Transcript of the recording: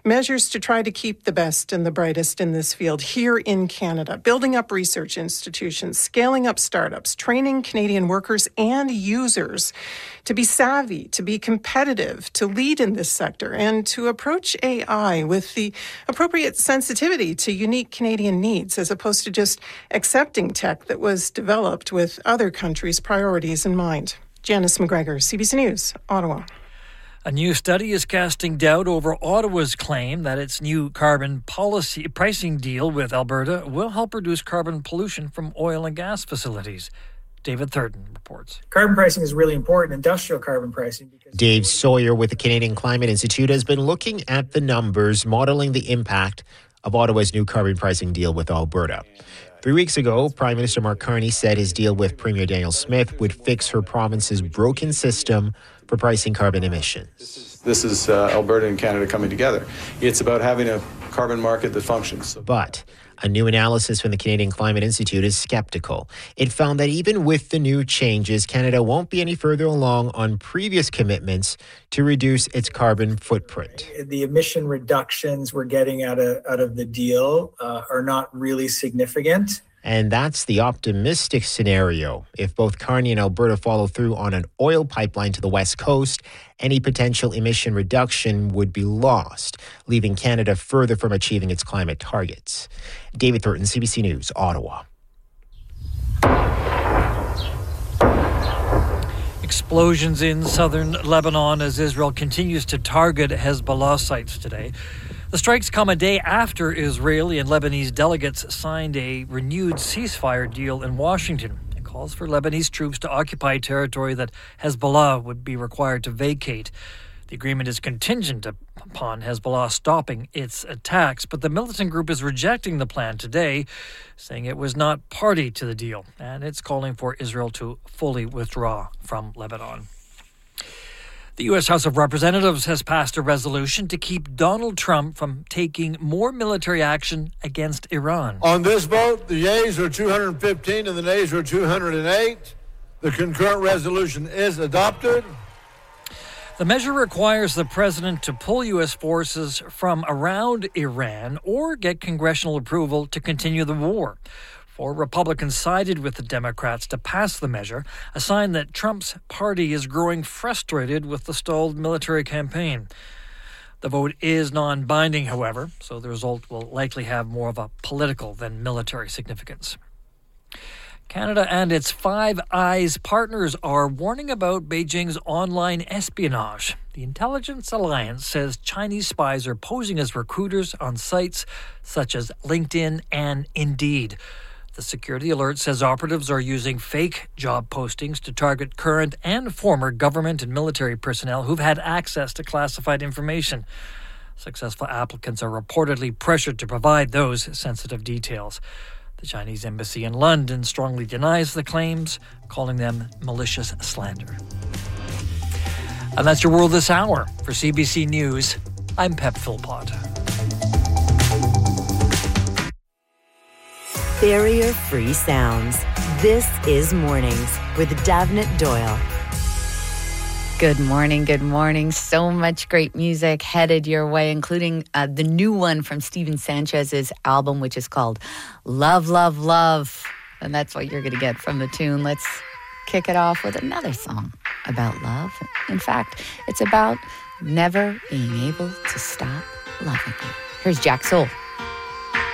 measures to try to keep the best and the brightest in this field here in Canada, building up research institutions, scaling up startups, training Canadian workers and users to be savvy, to be competitive, to lead in this sector, and to approach AI with the appropriate sensitivity to unique Canadian needs, as opposed to just accepting tech that was developed with other countries' priorities in mind. Janice McGregor, CBC News, Ottawa. A new study is casting doubt over Ottawa's claim that its new carbon policy pricing deal with Alberta will help reduce carbon pollution from oil and gas facilities. David Thurton reports. Carbon pricing is really important, industrial carbon pricing. Dave Sawyer with the Canadian Climate Institute has been looking at the numbers, modeling the impact of Ottawa's new carbon pricing deal with Alberta. 3 weeks ago, Prime Minister Mark Carney said his deal with Premier Danielle Smith would fix her province's broken system for pricing carbon emissions. This is Alberta and Canada coming together. It's about having a carbon market that functions. But a new analysis from the Canadian Climate Institute is skeptical. It found that even with the new changes, Canada won't be any further along on previous commitments to reduce its carbon footprint. The emission reductions we're getting out of the deal are not really significant. And that's the optimistic scenario. If both Carney and Alberta follow through on an oil pipeline to the West Coast, any potential emission reduction would be lost, leaving Canada further from achieving its climate targets. David Thurton, CBC News, Ottawa. Explosions in southern Lebanon as Israel continues to target Hezbollah sites today. The strikes come a day after Israeli and Lebanese delegates signed a renewed ceasefire deal in Washington. It calls for Lebanese troops to occupy territory that Hezbollah would be required to vacate. The agreement is contingent upon Hezbollah stopping its attacks, but the militant group is rejecting the plan today, saying it was not party to the deal, and it's calling for Israel to fully withdraw from Lebanon. The U.S. House of Representatives has passed a resolution to keep Donald Trump from taking more military action against Iran. On this vote, the yeas are 215 and the nays are 208. The concurrent resolution is adopted. The measure requires the president to pull U.S. forces from around Iran or get congressional approval to continue the war. 4 Republicans sided with the Democrats to pass the measure, a sign that Trump's party is growing frustrated with the stalled military campaign. The vote is non-binding, however, so the result will likely have more of a political than military significance. Canada and its Five Eyes partners are warning about Beijing's online espionage. The Intelligence Alliance says Chinese spies are posing as recruiters on sites such as LinkedIn and Indeed. The security alert says operatives are using fake job postings to target current and former government and military personnel who've had access to classified information. Successful applicants are reportedly pressured to provide those sensitive details. The Chinese embassy in London strongly denies the claims, calling them malicious slander. And that's your World This Hour. For CBC News, I'm Pep Philpott. Barrier-free sounds. This is Mornings with Davnit Doyle. Good morning. So much great music headed your way, including the new one from Steven Sanchez's album, which is called Love, Love, Love. And that's what you're going to get from the tune. Let's kick it off with another song about love. In fact, it's about never being able to stop loving you. Here's Jack Soul.